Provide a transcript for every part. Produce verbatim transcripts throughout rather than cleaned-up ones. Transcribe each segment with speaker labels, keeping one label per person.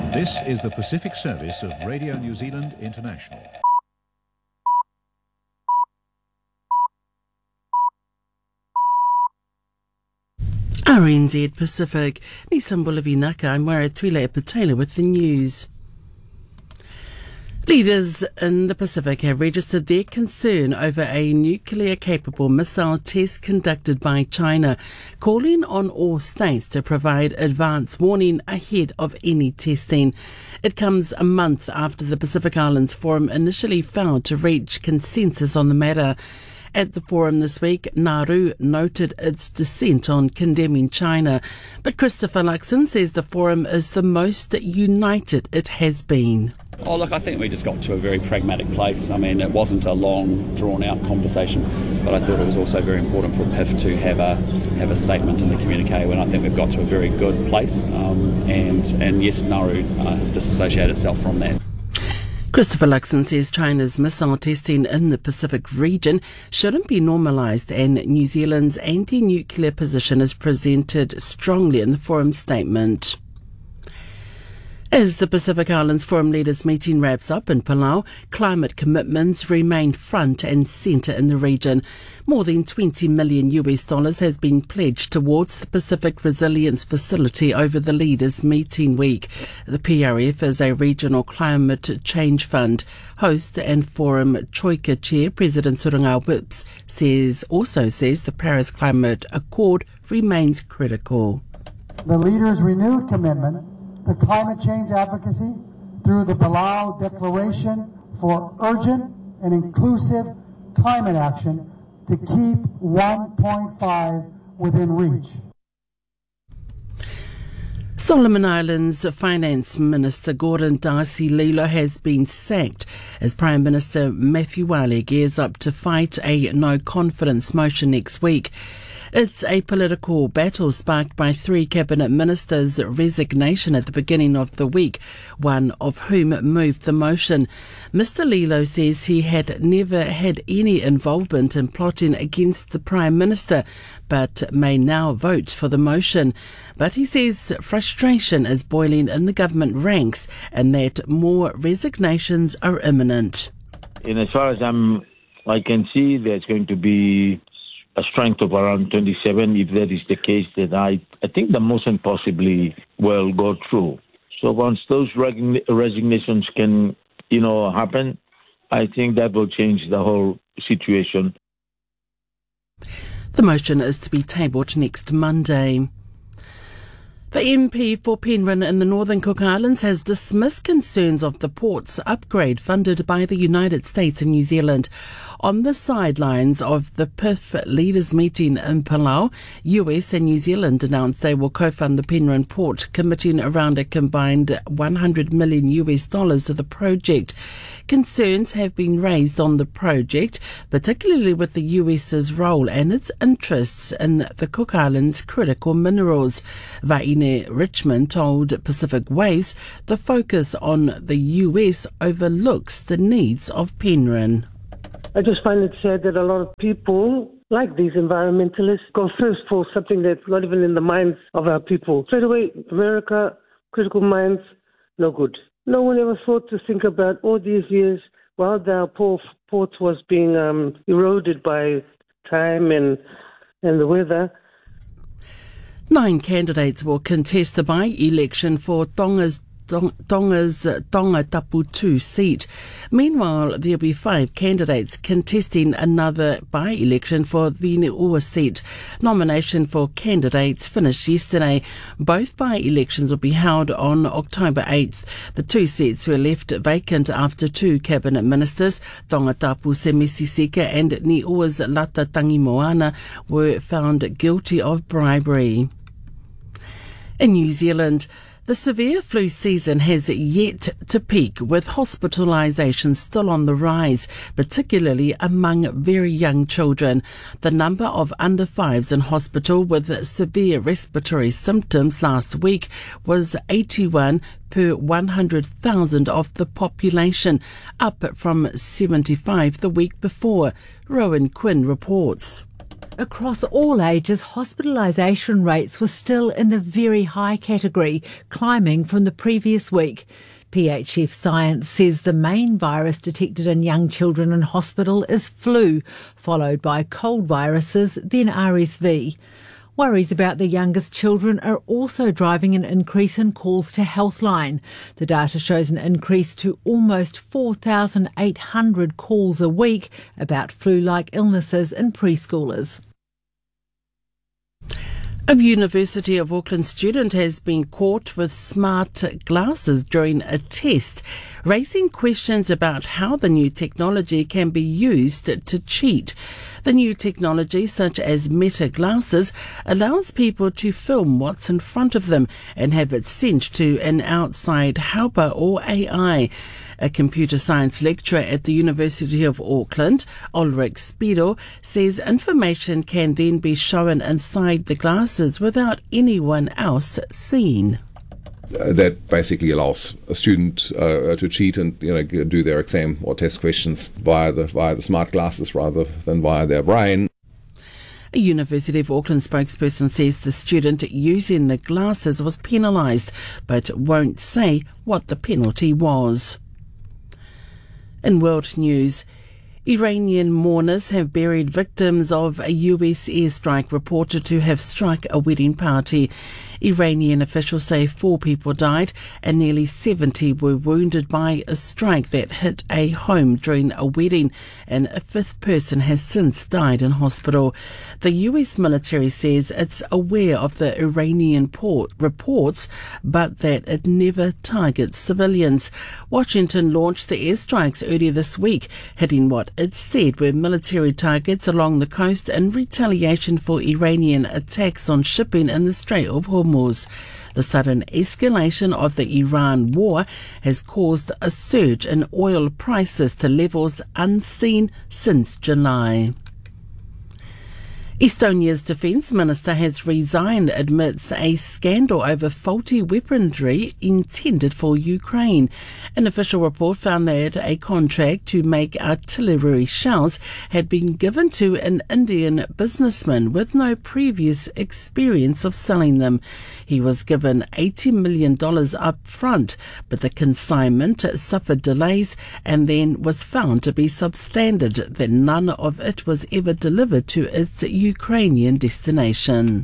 Speaker 1: This is the Pacific Service of Radio New Zealand International.
Speaker 2: R N Z Pacific. Nisambula Vinaka, I'm Waratwila Epatela with the news. Leaders in the Pacific have registered their concern over a nuclear-capable missile test conducted by China, calling on all states to provide advance warning ahead of any testing. It comes a month after the Pacific Islands Forum initially failed to reach consensus on the matter. At the forum this week, Nauru noted its dissent on condemning China, but Christopher Luxon says the forum is the most united it has been.
Speaker 3: Oh, look, I think we just got to a very pragmatic place. I mean, it wasn't a long, drawn-out conversation, but I thought it was also very important for P I F to have a have a statement in the communique when I think we've got to a very good place. Um, and, and yes, Nauru uh, has disassociated itself from that.
Speaker 2: Christopher Luxon says China's missile testing in the Pacific region shouldn't be normalised, and New Zealand's anti-nuclear position is presented strongly in the forum statement. As the Pacific Islands Forum Leaders meeting wraps up in Palau, climate commitments remain front and centre in the region. More than twenty million U S dollars has been pledged towards the Pacific Resilience Facility over the Leaders meeting week. The P R F is a regional climate change fund. Host and Forum Troika Chair President Surangao Whips says also says the Paris Climate Accord remains critical.
Speaker 4: The leaders' renewed commitment to climate change advocacy through the Palau Declaration for urgent and inclusive climate action to keep one point five within reach.
Speaker 2: Solomon Islands Finance Minister Gordon Darcy Lilo has been sacked as Prime Minister Matthew Wale gears up to fight a no-confidence motion next week. It's a political battle sparked by three cabinet ministers' resignation at the beginning of the week, one of whom moved the motion. Mister Lilo says he had never had any involvement in plotting against the Prime Minister, but may now vote for the motion. But he says frustration is boiling in the government ranks and that more resignations are imminent.
Speaker 5: And as far as I'm, I can see, there's going to be a strength of around twenty-seven. If that is the case, then I, I think the motion possibly will go through. So once those regn- resignations can, you know, happen, I think that will change the whole situation.
Speaker 2: The motion is to be tabled next Monday. The M P for Penryn in the Northern Cook Islands has dismissed concerns of the port's upgrade funded by the United States and New Zealand. On the sidelines of the P I F leaders meeting in Palau, U S and New Zealand announced they will co-fund the Penryn port, committing around a combined one hundred million U S dollars to the project. Concerns have been raised on the project, particularly with the U S's role and its interests in the Cook Islands' critical minerals. Vaine Richmond told Pacific Waves the focus on the U S overlooks the needs of Penryn.
Speaker 6: I just find it sad that a lot of people, like these environmentalists, go first for something that's not even in the minds of our people. Straight away, America, critical minds, no good. No one ever thought to think about all these years while our poor port was being um, eroded by time and and the weather.
Speaker 2: Nine candidates will contest the by-election for Tonga's Tonga's Tonga Tapu two seat. Meanwhile, there'll be five candidates contesting another by-election for the Niua seat. Nomination for candidates finished yesterday. Both by-elections will be held on October eighth. The two seats were left vacant after two cabinet ministers, Tonga Tapu Semisisika and Niua's Lata Tangimoana, were found guilty of bribery. In New Zealand, the severe flu season has yet to peak, with hospitalisation still on the rise, particularly among very young children. The number of under fives in hospital with severe respiratory symptoms last week was eighty-one per one hundred thousand of the population, up from seventy-five the week before. Rowan Quinn reports.
Speaker 7: Across all ages, hospitalisation rates were still in the very high category, climbing from the previous week. P H F Science says the main virus detected in young children in hospital is flu, followed by cold viruses, then R S V. Worries about the youngest children are also driving an increase in calls to Healthline. The data shows an increase to almost four thousand eight hundred calls a week about flu-like illnesses in preschoolers.
Speaker 2: A University of Auckland student has been caught with smart glasses during a test, raising questions about how the new technology can be used to cheat. The new technology, such as Meta glasses, allows people to film what's in front of them and have it sent to an outside helper or A I. A computer science lecturer at the University of Auckland, Ulrich Spido, says information can then be shown inside the glasses without anyone else seeing.
Speaker 8: Uh, that basically allows a student uh, to cheat and you know do their exam or test questions via the via the smart glasses rather than via their brain.
Speaker 2: A University of Auckland spokesperson says the student using the glasses was penalised, but won't say what the penalty was. In world news, Iranian mourners have buried victims of a U S airstrike reported to have struck a wedding party. Iranian officials say four people died and nearly seventy were wounded by a strike that hit a home during a wedding, and a fifth person has since died in hospital. The U S military says it's aware of the Iranian port reports, but that it never targets civilians. Washington launched the airstrikes earlier this week, hitting what it said were military targets along the coast in retaliation for Iranian attacks on shipping in the Strait of Hormuz. The sudden escalation of the Iran war has caused a surge in oil prices to levels unseen since July. Estonia's defence minister has resigned amidst a scandal over faulty weaponry intended for Ukraine. An official report found that a contract to make artillery shells had been given to an Indian businessman with no previous experience of selling them. He was given eighty million dollars up front, but the consignment suffered delays and then was found to be substandard, that none of it was ever delivered to its Ukrainian destination.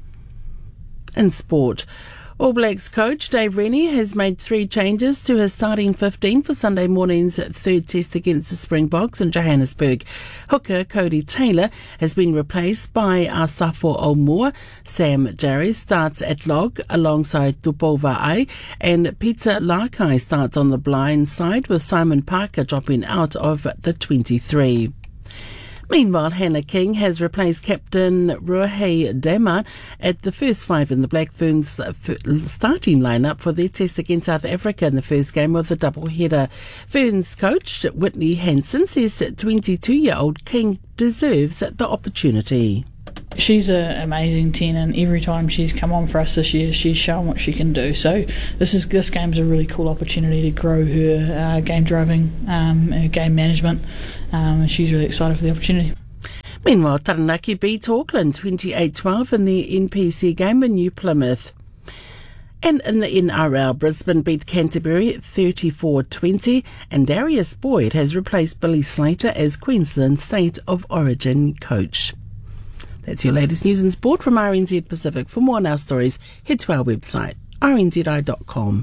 Speaker 2: In sport, All Blacks coach Dave Rennie has made three changes to his starting fifteen for Sunday morning's third test against the Springboks in Johannesburg. Hooker Cody Taylor has been replaced by Asafo Oumor. Sam Jarry starts at log alongside Tupova Ai, and Peter Larkai starts on the blind side, with Simon Parker dropping out of the twenty-three. Meanwhile, Hannah King has replaced captain Ruahei Dema at the first five in the Black Ferns starting lineup for their test against South Africa in the first game of the double-header. Ferns coach Whitney Hansen says twenty-two-year-old King deserves the opportunity.
Speaker 9: She's an amazing ten, and every time she's come on for us this year, she's shown what she can do. So this is this game's a really cool opportunity to grow her uh, game driving, um, her game management, um, and she's really excited for the opportunity.
Speaker 2: Meanwhile, Taranaki beat Auckland twenty-eight twelve in the N P C game in New Plymouth. And in the N R L, Brisbane beat Canterbury thirty-four twenty, and Darius Boyd has replaced Billy Slater as Queensland State of Origin coach. That's your latest news and sport from R N Z Pacific. For more on our stories, head to our website, r n z i dot com.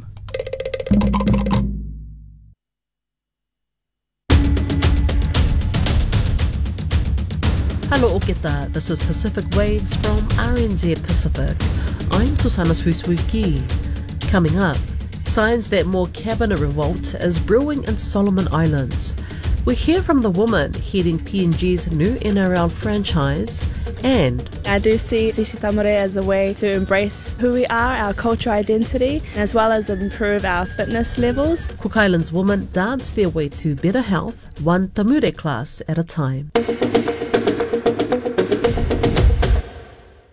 Speaker 10: Hello Oketa, this is Pacific Waves from R N Z Pacific. I'm Susana Suisuki. Coming up, signs that more cabinet revolt is brewing in Solomon Islands. We hear from the woman heading P N G's new N R L franchise, and
Speaker 11: I do see Sisi Tamare as a way to embrace who we are, our cultural identity, as well as improve our fitness levels.
Speaker 10: Cook Islands women dance their way to better health, one tamure class at a time.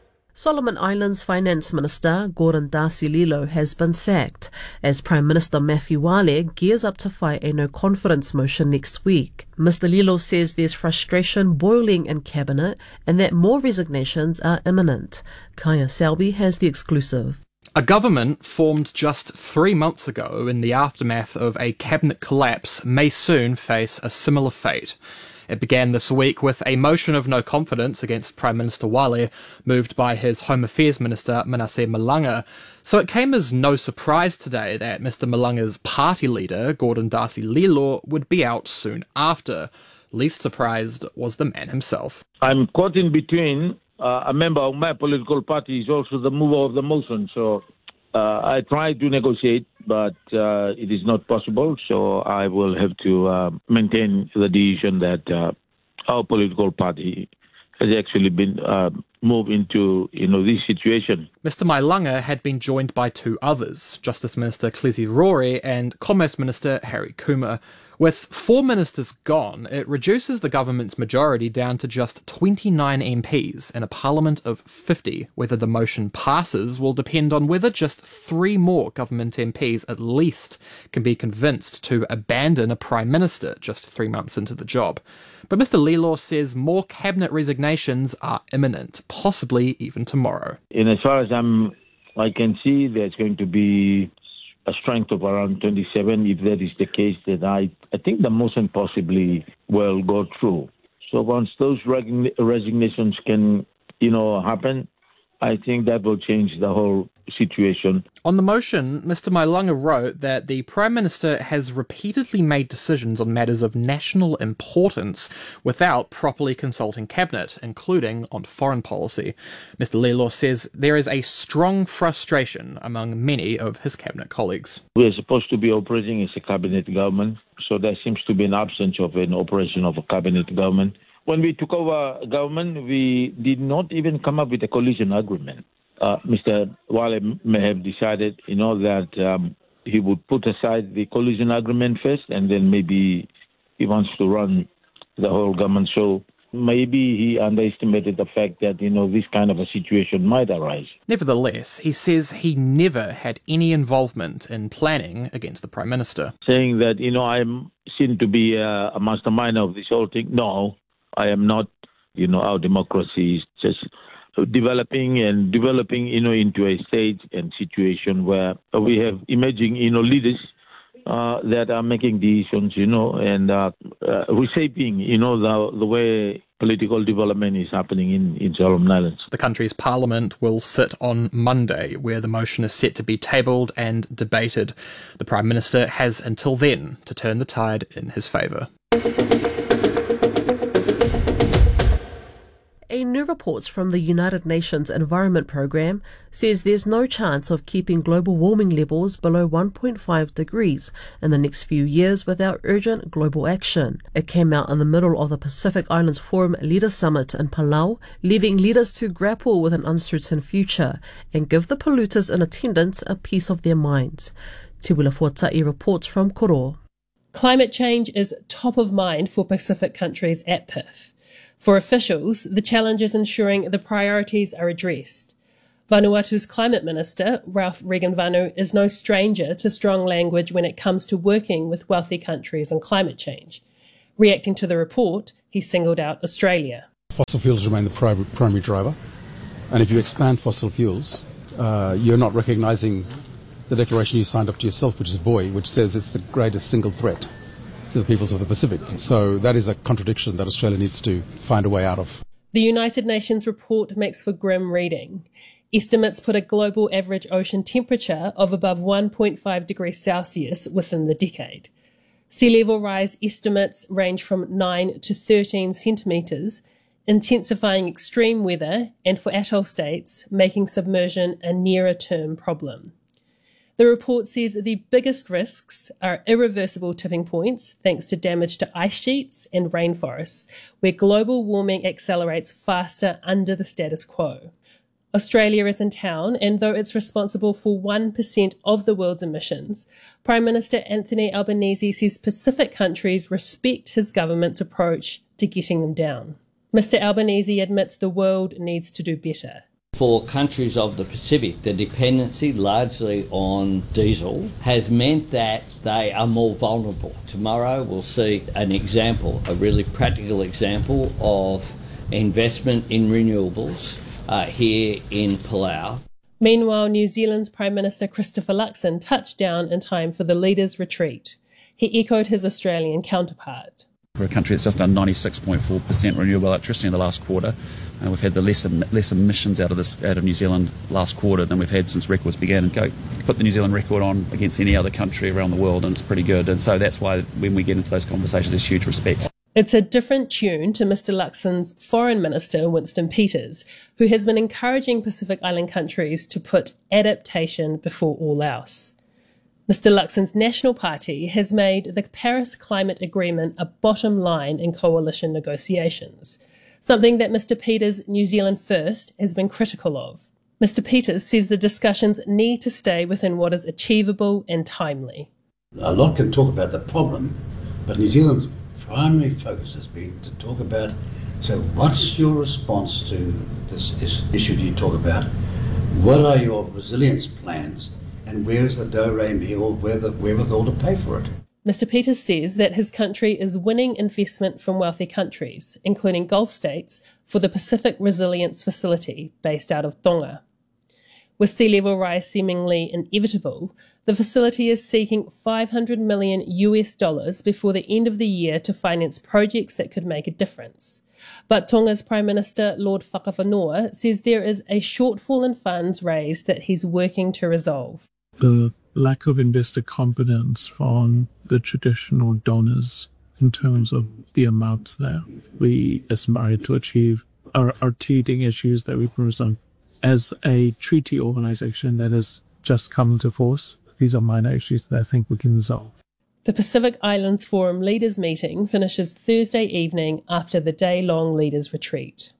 Speaker 10: Solomon Islands Finance Minister Gordon Darcy Lilo has been sacked as Prime Minister Matthew Wale gears up to fight a no-confidence motion next week. Mister Lilo says there's frustration boiling in Cabinet and that more resignations are imminent. Kaya Selby has the exclusive.
Speaker 12: A government formed just three months ago in the aftermath of a cabinet collapse may soon face a similar fate. It began this week with a motion of no confidence against Prime Minister Wale, moved by his Home Affairs Minister Manasseh Malanga. So it came as no surprise today that Mister Malanga's party leader, Gordon Darcy Lilo, would be out soon after. Least surprised was the man himself.
Speaker 5: I'm caught in between. Uh, a member of my political party is also the mover of the motion, so uh, I tried to negotiate, but uh, it is not possible, so I will have to uh, maintain the decision that uh, our political party has actually been uh, moved into, you know, this situation.
Speaker 12: Mister Malanga had been joined by two others, Justice Minister Clezi Rory and Commerce Minister Harry Kuma. With four ministers gone, it reduces the government's majority down to just twenty-nine M Ps in a parliament of fifty. Whether the motion passes will depend on whether just three more government M Ps at least can be convinced to abandon a prime minister just three months into the job. But Mister Lilo says more cabinet resignations are imminent, possibly even tomorrow.
Speaker 5: And as far as I'm, I can see, there's going to be a strength of around twenty-seven. If that is the case, that I, I think the motion possibly will go through. So once those reg- resignations can, you know, happen, I think that will change the whole situation.
Speaker 12: On the motion, Mister Malanga wrote that the Prime Minister has repeatedly made decisions on matters of national importance without properly consulting Cabinet, including on foreign policy. Mister Lilo says there is a strong frustration among many of his Cabinet colleagues.
Speaker 5: We are supposed to be operating as a Cabinet government, so there seems to be an absence of an operation of a Cabinet government. When we took over government, we did not even come up with a coalition agreement. Uh, Mister Wale may have decided, you know, that um, he would put aside the coalition agreement first, and then maybe he wants to run the whole government. So maybe he underestimated the fact that, you know, this kind of a situation might arise.
Speaker 12: Nevertheless, he says he never had any involvement in planning against the Prime Minister.
Speaker 5: Saying that, you know, I'm seen to be a, a mastermind of this whole thing. No, I am not. You know, our democracy is just developing and developing, you know, into a stage and situation where we have emerging, you know, leaders uh, that are making decisions, you know, and uh, uh, reshaping, you know, the, the way political development is happening in, in Solomon Islands.
Speaker 12: The country's parliament will sit on Monday, where the motion is set to be tabled and debated. The Prime Minister has until then to turn the tide in his favour.
Speaker 10: A new report from the United Nations Environment Programme says there's no chance of keeping global warming levels below one point five degrees in the next few years without urgent global action. It came out in the middle of the Pacific Islands Forum Leaders Summit in Palau, leaving leaders to grapple with an uncertain future and give the polluters in attendance a piece of their minds. Te Wila Fuatai reports from Koro.
Speaker 13: Climate change is top of mind for Pacific countries at P I F. For officials, the challenge is ensuring the priorities are addressed. Vanuatu's Climate Minister, Ralph Regenvanu, is no stranger to strong language when it comes to working with wealthy countries on climate change. Reacting to the report, he singled out Australia.
Speaker 14: Fossil fuels remain the pri- primary driver, and if you expand fossil fuels, uh, you're not recognising the declaration you signed up to yourself, which is B O I, which says it's the greatest single threat to the peoples of the Pacific. So that is a contradiction that Australia needs to find a way out of.
Speaker 13: The United Nations report makes for grim reading. Estimates put a global average ocean temperature of above one point five degrees Celsius within the decade. Sea level rise estimates range from nine to thirteen centimetres, intensifying extreme weather and, for atoll states, making submersion a nearer-term problem. The report says the biggest risks are irreversible tipping points thanks to damage to ice sheets and rainforests, where global warming accelerates faster under the status quo. Australia is in town, and though it's responsible for one percent of the world's emissions, Prime Minister Anthony Albanese says Pacific countries respect his government's approach to getting them down. Mister Albanese admits the world needs to do better.
Speaker 15: For countries of the Pacific, the dependency largely on diesel has meant that they are more vulnerable. Tomorrow we'll see an example, a really practical example of investment in renewables uh, here in Palau.
Speaker 13: Meanwhile, New Zealand's Prime Minister Christopher Luxon touched down in time for the leaders' retreat. He echoed his Australian counterpart.
Speaker 3: We're a country that's just done ninety-six point four percent renewable electricity in the last quarter. Uh, we've had the less, less emissions out of this out of New Zealand last quarter than we've had since records began. And go put the New Zealand record on against any other country around the world, and it's pretty good. And so that's why when we get into those conversations, there's huge respect.
Speaker 13: It's a different tune to Mister Luxon's Foreign Minister, Winston Peters, who has been encouraging Pacific Island countries to put adaptation before all else. Mister Luxon's National Party has made the Paris Climate Agreement a bottom line in coalition negotiations, something that Mister Peters' New Zealand First has been critical of. Mister Peters says the discussions need to stay within what is achievable and timely.
Speaker 16: A lot can talk about the problem, but New Zealand's primary focus has been to talk about, so what's your response to this issue you talk about? What are your resilience plans? And where's the do-re-mi or where the wherewithal to pay for it?
Speaker 13: Mister Peters says that his country is winning investment from wealthy countries, including Gulf states, for the Pacific Resilience Facility based out of Tonga. With sea level rise seemingly inevitable, the facility is seeking five hundred million U S dollars before the end of the year to finance projects that could make a difference. But Tonga's Prime Minister, Lord Whakawhanaua, says there is a shortfall in funds raised that he's working to resolve.
Speaker 17: The lack of investor confidence from the traditional donors in terms of the amounts there we aspire to achieve are, are teething issues that we present. As a treaty organization that has just come to force, these are minor issues that I think we can resolve.
Speaker 13: The Pacific Islands Forum Leaders Meeting finishes Thursday evening after the day-long Leaders Retreat.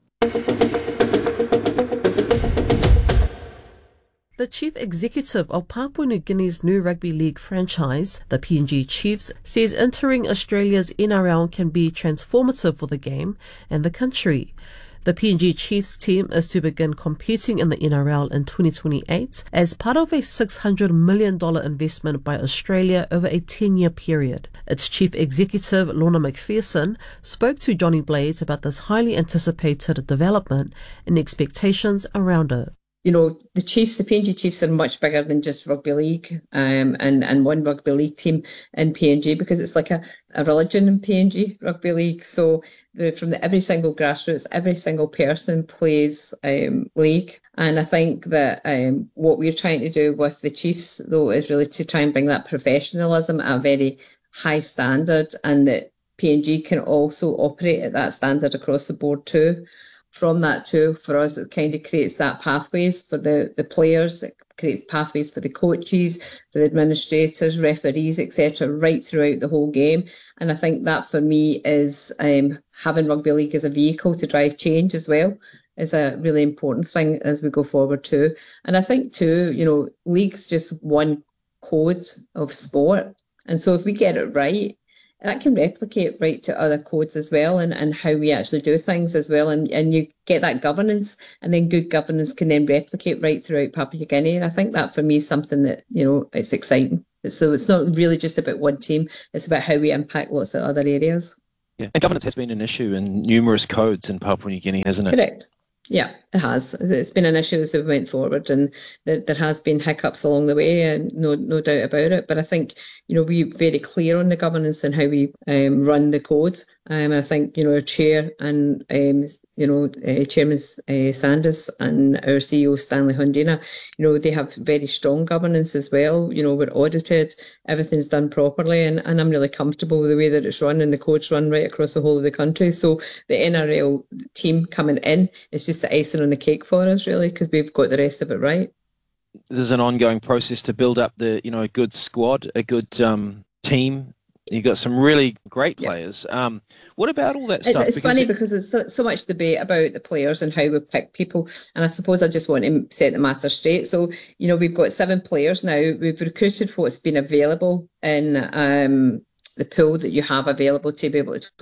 Speaker 10: The chief executive of Papua New Guinea's new rugby league franchise, the P N G Chiefs, says entering Australia's N R L can be transformative for the game and the country. The P N G Chiefs team is to begin competing in the N R L in twenty twenty-eight as part of a six hundred million dollars investment by Australia over a ten-year period. Its chief executive, Lorna McPherson, spoke to Johnny Blades about this highly anticipated development and expectations around it.
Speaker 18: You know, the Chiefs, the P N G Chiefs are much bigger than just rugby league um, and, and one rugby league team in P N G, because it's like a, a religion in P N G rugby league. So the, from the, every single grassroots, every single person plays um, league. And I think that um, what we're trying to do with the Chiefs, though, is really to try and bring that professionalism at a very high standard, and that P N G can also operate at that standard across the board too. From that too, for us, it kind of creates that pathways for the, the players, it creates pathways for the coaches, for the administrators, referees, et cetera, right throughout the whole game. And I think that for me is um, having rugby league as a vehicle to drive change as well is a really important thing as we go forward too. And I think too, you know, league's just one code of sport. And so if we get it right, that can replicate right to other codes as well, and, and how we actually do things as well. And, and you get that governance, and then good governance can then replicate right throughout Papua New Guinea. And I think that for me is something that, you know, it's exciting. So it's not really just about one team, it's about how we impact lots of other areas.
Speaker 19: Yeah, and governance has been an issue in numerous codes in Papua New Guinea, hasn't it?
Speaker 18: Correct. Yeah, it has. It's been an issue as we went forward, and there, there has been hiccups along the way, and no no doubt about it. But I think, you know, we're very clear on the governance and how we um, run the code. Um, I think, you know, our chair and, um, you know, uh, Chairman uh, Sanders and our C E O Stanley Hundina, you know, they have very strong governance as well. You know, we're audited, everything's done properly, and, and I'm really comfortable with the way that it's run, and the code's run right across the whole of the country. So the N R L team coming in is just the icing on the cake for us, really, because we've got the rest of it right.
Speaker 19: There's an ongoing process to build up the, you know, a good squad, a good um, team. You've got some really great players. Yeah. Um, what about all that
Speaker 18: it's,
Speaker 19: stuff?
Speaker 18: It's because funny it... because there's so, so much debate about the players and how we pick people. And I suppose I just want to set the matter straight. So, you know, we've got seven players now. We've recruited what's been available in um, the pool that you have available to be able to talk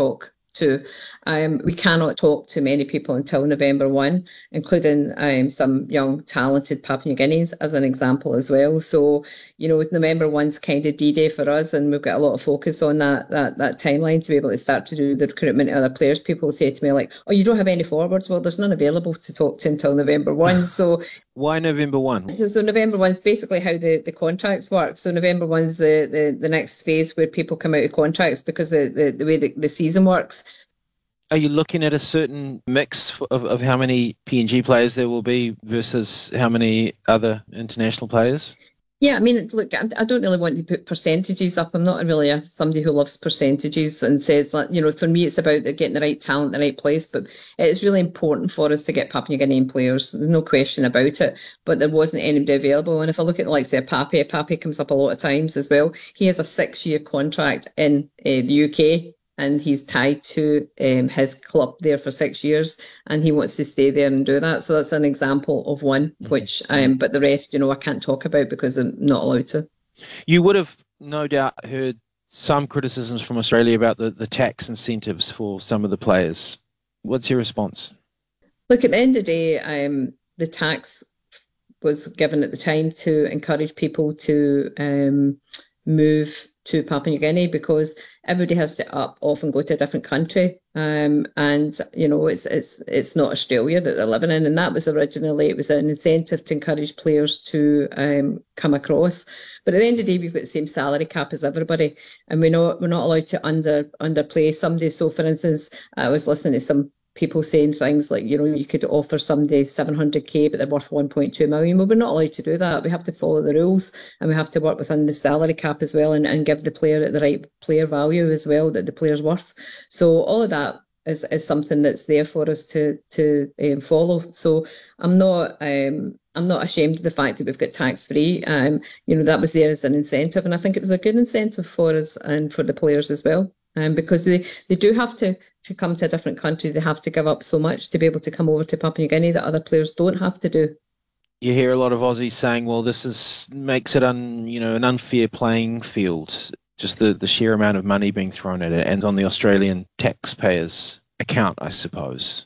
Speaker 18: two. Um, we cannot talk to many people until November first, including um, some young, talented Papua New Guineans as an example as well. So, you know, November first is kind of D-Day for us, and we've got a lot of focus on that, that that timeline to be able to start to do the recruitment of other players. People say to me, like, oh, you don't have any forwards? Well, there's none available to talk to until November first. So
Speaker 19: why November first?
Speaker 18: So, so November first is basically how the, the contracts work. So November first is the, the, the next phase where people come out of contracts because the, the, the way the, the season works.
Speaker 19: Are you looking at a certain mix of, of how many P N G players there will be versus how many other international players?
Speaker 18: Yeah, I mean, look, I don't really want to put percentages up. I'm not really a, somebody who loves percentages and says, that, you know, for me, it's about getting the right talent in the right place. But it's really important for us to get Papua New Guinean players. There's no question about it. But there wasn't anybody available. And if I look at, like, say, Pape, Pape comes up a lot of times as well. He has a six-year contract in uh, the U K. And he's tied to um, his club there for six years, and he wants to stay there and do that. So that's an example of one, which, um, but the rest, you know, I can't talk about because I'm not allowed to.
Speaker 19: You would have no doubt heard some criticisms from Australia about the, the tax incentives for some of the players. What's your response?
Speaker 18: Look, at the end of the day, um, the tax was given at the time to encourage people to um, move to Papua New Guinea because everybody has to up off and go to a different country, um, and you know it's it's it's not Australia that they're living in, and that was originally it was an incentive to encourage players to um, come across. But at the end of the day, we've got the same salary cap as everybody, and we're not we're not allowed to under underplay somebody. So, for instance, I was listening to some people saying things like, you know, you could offer somebody seven hundred K, but they're worth one point two million. Well, we're not allowed to do that. We have to follow the rules, and we have to work within the salary cap as well, and, and give the player the right player value as well that the player's worth. So all of that is, is something that's there for us to to um, follow. So I'm not um, I'm not ashamed of the fact that we've got tax free. Um, you know, that was there as an incentive, and I think it was a good incentive for us and for the players as well. Um, because they, they do have to, to come to a different country. They have to give up so much to be able to come over to Papua New Guinea that other players don't have to do.
Speaker 19: You hear a lot of Aussies saying, well, this is makes it un, you know, an unfair playing field, just the, the sheer amount of money being thrown at it and on the Australian taxpayers' account, I suppose.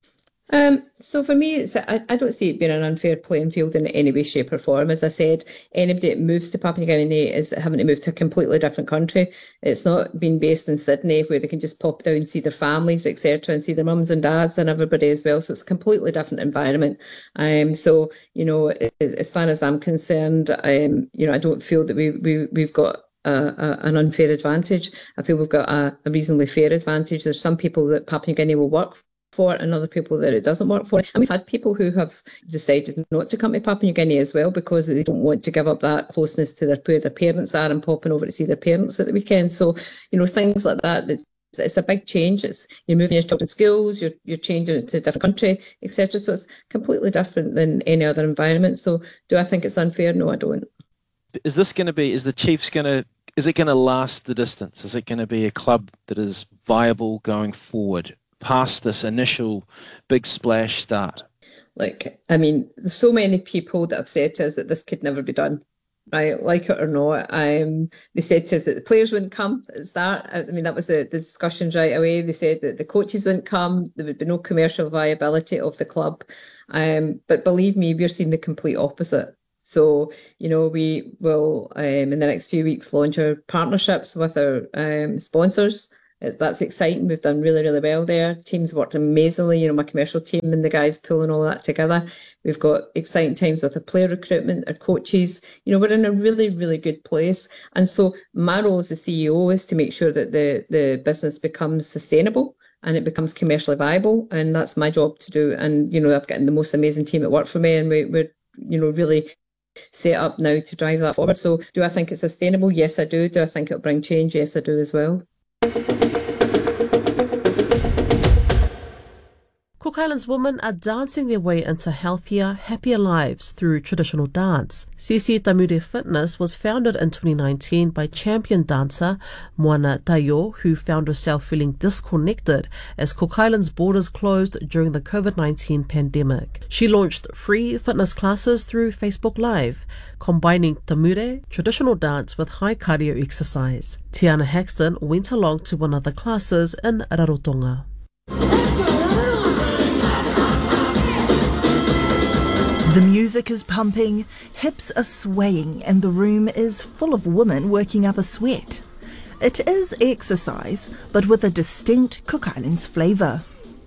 Speaker 18: Um, so for me, it's, I, I don't see it being an unfair playing field in any way, shape or form. As I said, anybody that moves to Papua New Guinea is having to move to a completely different country. It's not being based in Sydney where they can just pop down and see their families, et cetera, and see their mums and dads and everybody as well. So it's a completely different environment. Um, so, you know, as far as I'm concerned, um, you know, I don't feel that we, we, we've got A, a, an unfair advantage. I feel we've got a, a reasonably fair advantage. There's some people that Papua New Guinea will work for. for and other people that it doesn't work for. And we've had people who have decided not to come to Papua New Guinea as well because they don't want to give up that closeness to their, where their parents are and popping over to see their parents at the weekend. So, you know, things like that, it's, it's a big change. It's you're moving your children's schools, you're you're changing it to a different country, et cetera. So it's completely different than any other environment. So do I think it's unfair? No, I don't.
Speaker 19: Is this going to be, is the Chiefs going to, is it going to last the distance? Is it going to be a club that is viable going forward? Past this initial big splash start?
Speaker 18: Like, I mean, there's so many people that have said to us that this could never be done, right? Like it or not. Um, they said to us that the players wouldn't come at the start. I mean, that was the, the discussions right away. They said that the coaches wouldn't come. There would be no commercial viability of the club. Um, but believe me, we're seeing the complete opposite. So, you know, we will, um, in the next few weeks, launch our partnerships with our um, sponsors. That's exciting. We've done really, really well there. Teams worked amazingly. You know, my commercial team and the guys pulling all that together. We've got exciting times with our player recruitment, our coaches. You know, we're in a really, really good place. And so my role as the C E O is to make sure that the, the business becomes sustainable and it becomes commercially viable. And that's my job to do. And, you know, I've got the most amazing team that work for me, and we, we're, you know, really set up now to drive that forward. So do I think it's sustainable? Yes, I do. Do I think it'll bring change? Yes, I do as well.
Speaker 10: Ko Cook Islands women are dancing their way into healthier, happier lives through traditional dance. Sisi Tamure Fitness was founded in twenty nineteen by champion dancer Moana Tayo, who found herself feeling disconnected as Cook Islands borders closed during the covid nineteen pandemic. She launched free fitness classes through Facebook Live, combining Tamure, traditional dance with high cardio exercise. Tiana Haxton went along to one of the classes in Rarotonga.
Speaker 20: The music is pumping, hips are swaying, and the room is full of women working up a sweat. It is exercise, but with a distinct Cook Islands flavour.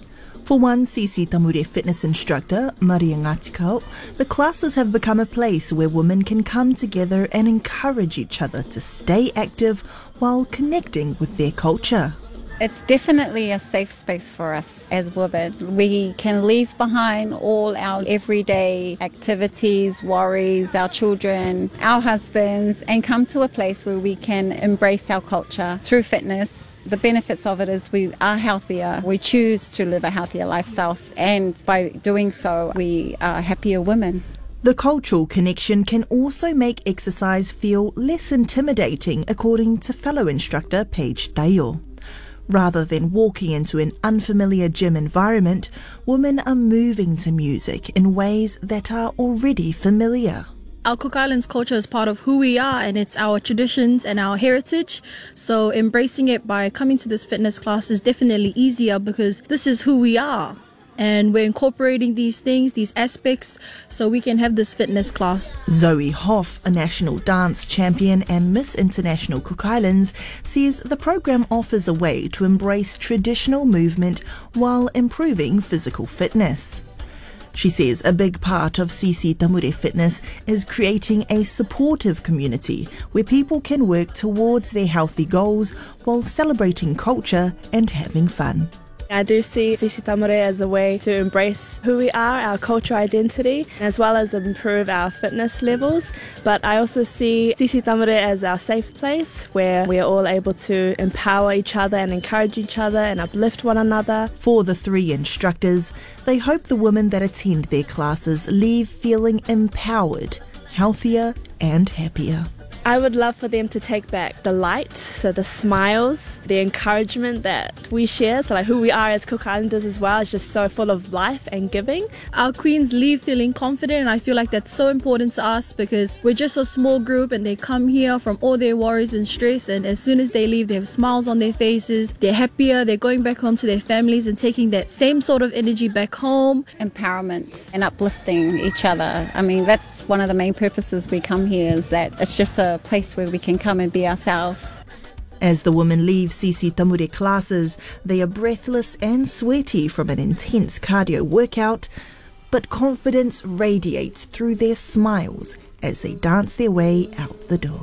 Speaker 20: For one Sisi Tamure fitness instructor, Maria Ngatikau, the classes have become a place where women can come together and encourage each other to stay active while connecting with their culture.
Speaker 21: It's definitely a safe space for us as women. We can leave behind all our everyday activities, worries, our children, our husbands, and come to a place where we can embrace our culture through fitness. The benefits of it is we are healthier. We choose to live a healthier lifestyle, and by doing so, we are happier women.
Speaker 20: The cultural connection can also make exercise feel less intimidating, according to fellow instructor Paige Tayo. Rather than walking into an unfamiliar gym environment, women are moving to music in ways that are already familiar.
Speaker 11: Our Cook Islands culture is part of who we are, and it's our traditions and our heritage. So embracing it by coming to this fitness class is definitely easier because this is who we are. And we're incorporating these things, these aspects, so we can have this fitness class.
Speaker 20: Zoe Hoff, a national dance champion and Miss International Cook Islands, says the program offers a way to embrace traditional movement while improving physical fitness. She says a big part of Sisi Tamure Fitness is creating a supportive community where people can work towards their healthy goals while celebrating culture and having fun.
Speaker 11: I do see Sisi Tamure as a way to embrace who we are, our cultural identity, as well as improve our fitness levels. But I also see Sisi Tamure as our safe place where we are all able to empower each other and encourage each other and uplift one another.
Speaker 20: For the three instructors, they hope the women that attend their classes leave feeling empowered, healthier and happier.
Speaker 11: I would love for them to take back the light, so the smiles, the encouragement that we share, so like who we are as Cook Islanders as well is just so full of life and giving. Our queens leave feeling confident, and I feel like that's so important to us because we're just a small group and they come here from all their worries and stress, and as soon as they leave they have smiles on their faces, they're happier, they're going back home to their families and taking that same sort of energy back home.
Speaker 21: Empowerment and uplifting each other. I mean, that's one of the main purposes we come here, is that it's just a place where we can come and be ourselves.
Speaker 20: As the women leave Sisi Tamure classes, they are breathless and sweaty from an intense cardio workout, but confidence radiates through their smiles as they dance their way out the door.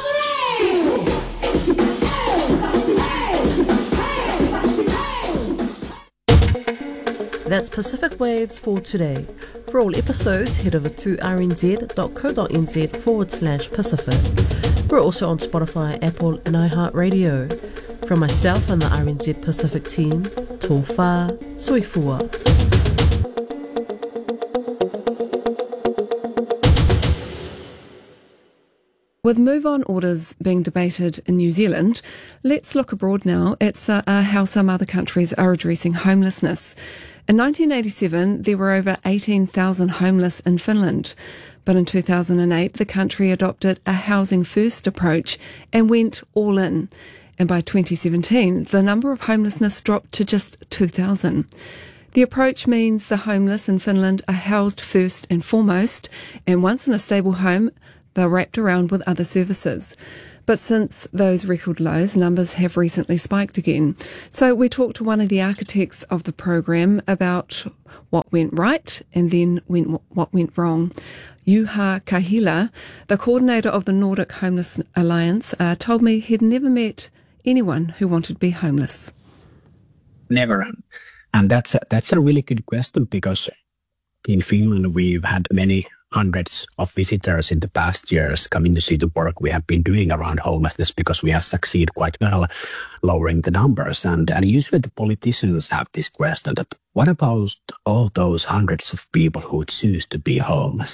Speaker 10: That's Pacific Waves for today. For all episodes, head over to rnz.co.nz forward slash Pacific. We're also on Spotify, Apple and iHeartRadio. From myself and the R N Z Pacific team, tō whā, soifua.
Speaker 22: With move-on orders being debated in New Zealand, let's look abroad now at uh, how some other countries are addressing homelessness. In nineteen eighty-seven, there were over eighteen thousand homeless in Finland. But in two thousand eight, the country adopted a housing first approach and went all in. And by twenty seventeen, the number of homelessness dropped to just two thousand. The approach means the homeless in Finland are housed first and foremost, and once in a stable home, they're wrapped around with other services. But since those record lows, numbers have recently spiked again. So we talked to one of the architects of the program about what went right and then went, what went wrong. Juha Kahila, the coordinator of the Nordic Homeless Alliance, uh, told me he'd never met anyone who wanted to be homeless.
Speaker 23: Never. And that's a, that's a really good question, because in Finland we've had many hundreds of visitors in the past years coming to see the work we have been doing around homelessness, because we have succeeded quite well lowering the numbers. And, and usually the politicians have this question that what about all those hundreds of people who choose to be homeless?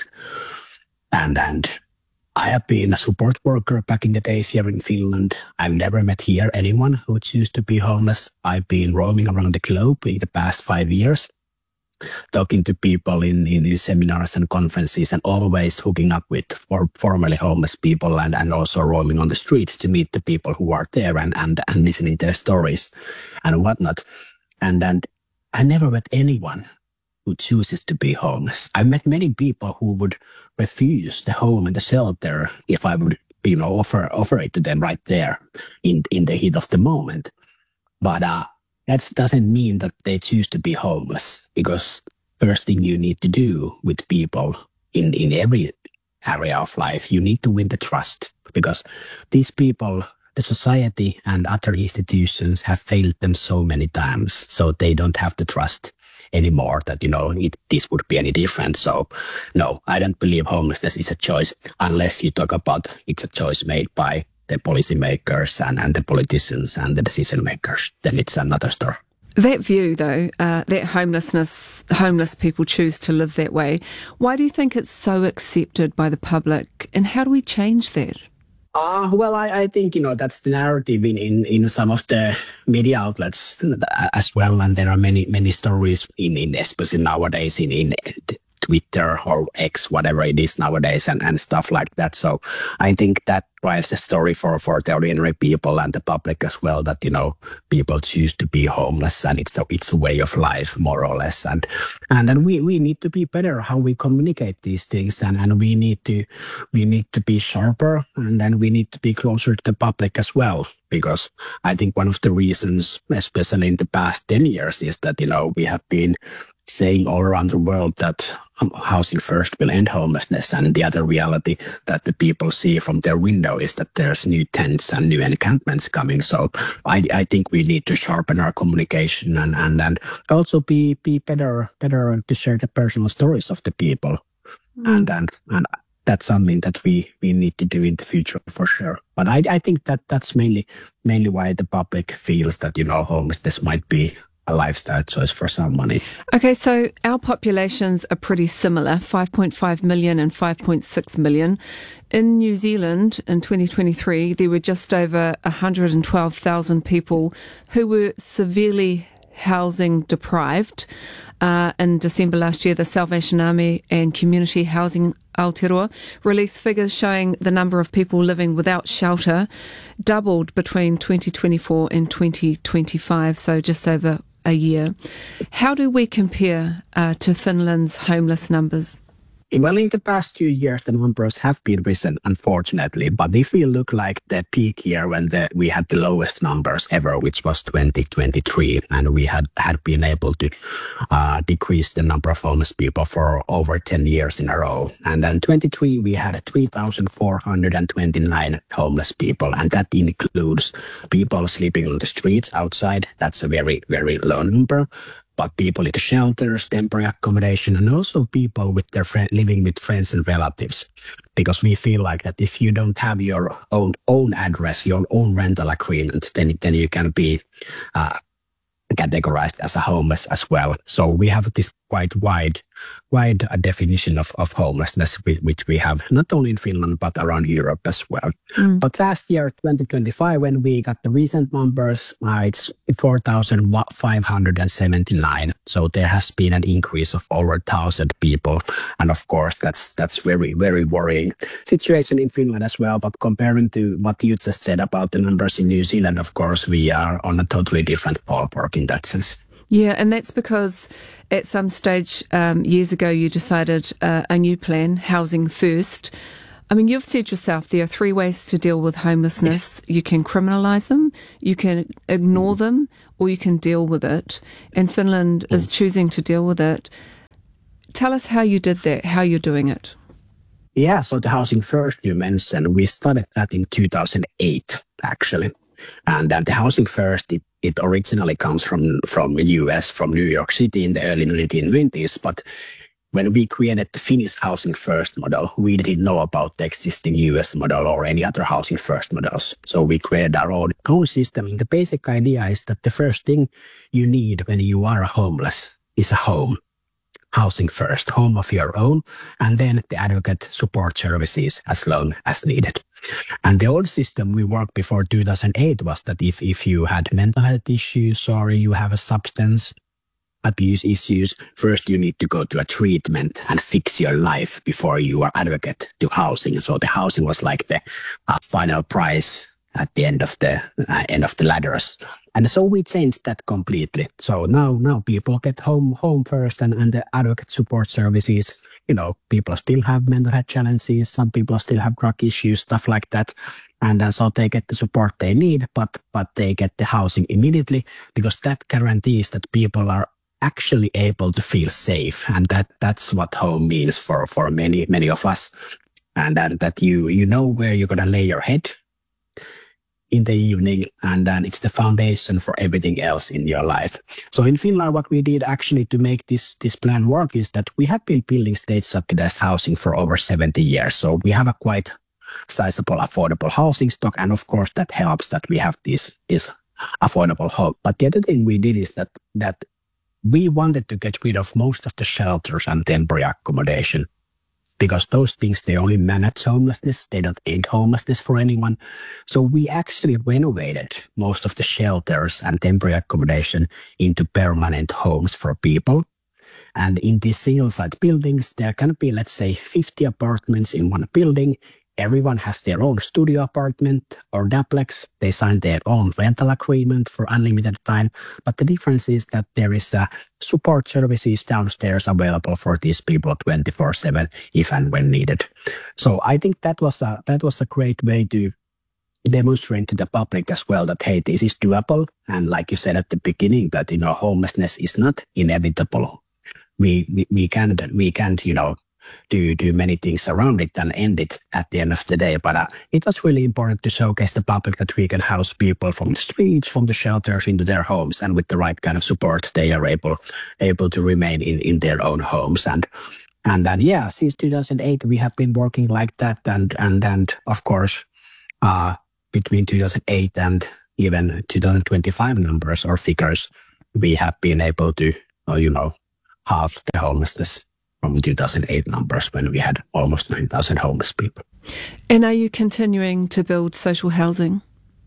Speaker 23: And, and I have been a support worker back in the days here in Finland. I've never met here anyone who chooses to be homeless. I've been roaming around the globe in the past five years. Talking to people in, in seminars and conferences, and always hooking up with for, formerly homeless people, and, and also roaming on the streets to meet the people who are there and, and, and listening to their stories and whatnot. And, and I never met anyone who chooses to be homeless. I met many people who would refuse the home and the shelter if I would, you know, offer offer it to them right there in, in the heat of the moment. But uh, that doesn't mean that they choose to be homeless, because first thing you need to do with people in, in every area of life, you need to win the trust, because these people, the society and other institutions have failed them so many times, so they don't have the trust anymore that, you know, it, this would be any different. So no, I don't believe homelessness is a choice, unless you talk about it's a choice made by the policymakers and, and the politicians and the decision makers. Then it's another story.
Speaker 22: That view, though, uh, that homelessness, homeless people choose to live that way, why do you think it's so accepted by the public, and how do we change that?
Speaker 23: Uh, well, I, I think, you know, that's the narrative in, in, in some of the media outlets as well. And there are many, many stories in, in especially nowadays in, in Twitter or X, whatever it is nowadays, and, and stuff like that. So I think that drives the story for, for the ordinary people and the public as well, that, you know, people choose to be homeless, and it's a, it's a way of life, more or less. And and then we, we need to be better how we communicate these things, and, and we need to we need to be sharper, and then we need to be closer to the public as well. Because I think one of the reasons, especially in the past ten years, is that, you know, we have been saying all around the world that um, housing first will end homelessness, and the other reality that the people see from their window is that there's new tents and new encampments coming. So I, I think we need to sharpen our communication, and, and, and also be be better better to share the personal stories of the people, mm. and, and and that's something that we, we need to do in the future for sure. But I I think that that's mainly mainly why the public feels that, you know, homelessness might be a lifestyle choice for somebody.
Speaker 22: Okay, so our populations are pretty similar, five point five million and five point six million. In New Zealand in twenty twenty-three, there were just over one hundred twelve thousand people who were severely housing deprived. Uh, in December last year, the Salvation Army and Community Housing Aotearoa released figures showing the number of people living without shelter doubled between twenty twenty-four and twenty twenty-five, so just over a year. How do we compare uh, to Finland's homeless numbers?
Speaker 23: Well, in the past few years, the numbers have been risen, unfortunately. But if we look like the peak year when the, we had the lowest numbers ever, which was twenty twenty-three, and we had, had been able to uh, decrease the number of homeless people for over ten years in a row. And then twenty-three, we had three thousand four hundred twenty-nine homeless people, and that includes people sleeping on the streets outside. That's a very, very low number. But people in the shelters, temporary accommodation, and also people with their friend, living with friends and relatives. Because we feel like that if you don't have your own own address, your own rental agreement, then then you can be uh, categorized as a homeless as well. So we have this quite wide, wide uh, definition of, of homelessness, which we have not only in Finland, but around Europe as well. Mm. But last year, twenty twenty-five, when we got the recent numbers, uh, it's four thousand five hundred seventy-nine. So there has been an increase of over one thousand people. And of course, that's that's very, very worrying situation in Finland as well. But comparing to what you just said about the numbers in New Zealand, of course, we are on a totally different ballpark in that sense.
Speaker 22: Yeah, and that's because at some stage um, years ago you decided uh, a new plan, Housing First. I mean, you've said yourself there are three ways to deal with homelessness. You can criminalise them, you can ignore them, or you can deal with it. And Finland is choosing to deal with it. Tell us how you did that, how you're doing it.
Speaker 23: Yeah, so the Housing First you mentioned, we started that in two thousand eight, actually. And then the Housing First, it, it originally comes from from the U S, from New York City in the early nineteen twenties, but when we created the Finnish housing first model, we didn't know about the existing U S model or any other housing first models. So we created our own, own system. And the basic idea is that the first thing you need when you are homeless is a home. Housing first, home of your own, and then the advocate support services as long as needed. And the old system we worked before two thousand eight was that if, if you had mental health issues or you have a substance abuse issues, first you need to go to a treatment and fix your life before you are advocate to housing. So the housing was like the uh, final prize at the end of the uh, end of the ladders. And so we changed that completely. So now now people get home home first, and, and the advocate support services, you know, people still have mental health challenges, some people still have drug issues, stuff like that. And uh, so they get the support they need, but but they get the housing immediately, because that guarantees that people are actually able to feel safe. And that that's what home means for, for many, many of us. And that, that you you know where you're gonna lay your head in the evening, and then it's the foundation for everything else in your life. So in Finland, what we did actually to make this this plan work is that we have been building state-subsidized housing for over seventy years. So we have a quite sizable affordable housing stock, and of course that helps that we have this, this affordable home. But the other thing we did is that that we wanted to get rid of most of the shelters and temporary accommodation, because those things, they only manage homelessness, they don't end homelessness for anyone. So we actually renovated most of the shelters and temporary accommodation into permanent homes for people. And in these single-site buildings, there can be, let's say, fifty apartments in one building. Everyone has their own studio apartment or duplex. They sign their own rental agreement for unlimited time. But the difference is that there is a support services downstairs available for these people twenty-four seven if and when needed. So I think that was a that was a great way to demonstrate to the public as well that, hey, this is doable. And like you said at the beginning, that, you know, homelessness is not inevitable. We we, we can't we can't, you know, do do many things around it and end it at the end of the day. But uh, it was really important to showcase the public that we can house people from the streets, from the shelters into their homes, and with the right kind of support, they are able able to remain in, in their own homes. And and then yeah, since two thousand eight we have been working like that, and and and of course, uh, between two thousand eight and even two thousand twenty-five numbers or figures, we have been able to uh, you know halve the homelessness from two thousand eight numbers, when we had almost nine thousand homeless people.
Speaker 22: And are you continuing to build social housing?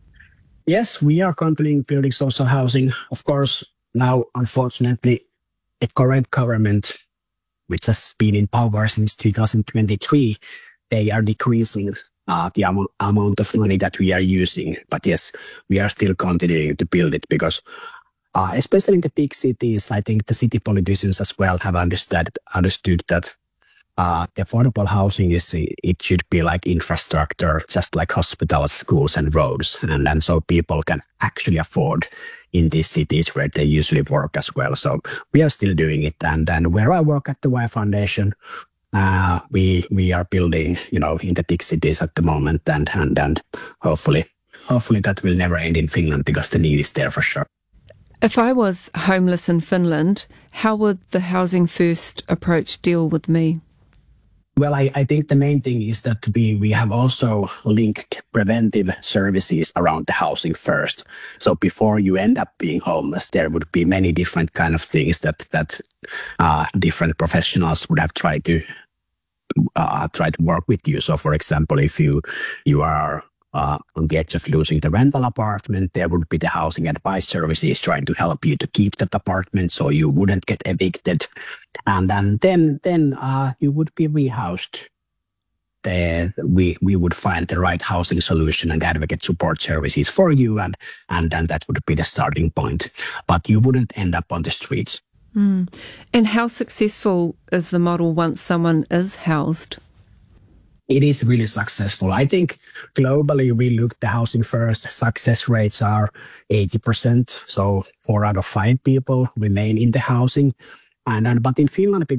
Speaker 23: Yes, we are continuing building social housing. Of course, now, unfortunately, the current government, which has been in power since two thousand twenty-three, they are decreasing uh, the am- amount of money that we are using. But yes, we are still continuing to build it, because Uh, especially in the big cities, I think the city politicians as well have understood understood that uh, the affordable housing is, it should be like infrastructure, just like hospitals, schools, and roads, and and so people can actually afford in these cities where they usually work as well. So we are still doing it, and then where I work at the Y Foundation, uh, we we are building, you know, in the big cities at the moment, and and and hopefully hopefully that will never end in Finland, because the need is there for sure.
Speaker 22: If I was homeless in Finland, how would the Housing First approach deal with me?
Speaker 23: Well, I, I think the main thing is that we, we have also linked preventive services around the Housing First. So before you end up being homeless, there would be many different kind of things that that uh, different professionals would have tried to uh, try to work with you. So, for example, if you you are Uh, on the edge of losing the rental apartment, there would be the housing advice services trying to help you to keep that apartment so you wouldn't get evicted. And then then, then uh, you would be rehoused. The, we we would find the right housing solution and advocate support services for you, and, and then that would be the starting point. But you wouldn't end up on the streets.
Speaker 22: Mm. And how successful is the model once someone is housed?
Speaker 23: It is really successful. I think globally we look the Housing First, success rates are eighty percent. So four out of five people remain in the housing. And, and but in Finland,